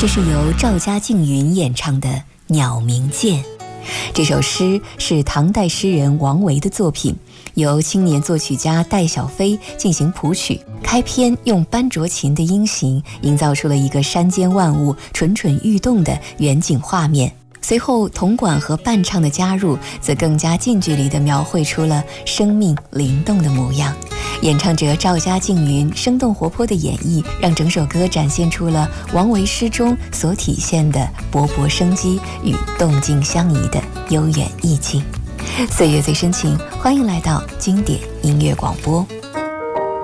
这是由赵家静云演唱的《鸟鸣涧》。这首诗是唐代诗人王维的作品，由青年作曲家戴小飞进行谱曲。开篇用班卓琴的音型营造出了一个山间万物蠢蠢欲动的远景画面，随后铜管和伴唱的加入，则更加近距离地描绘出了生命灵动的模样。演唱者赵家静云生动活泼的演绎，让整首歌展现出了王维诗中所体现的勃勃生机与动静相宜的悠远意境。岁月最深情，欢迎来到经典音乐广播。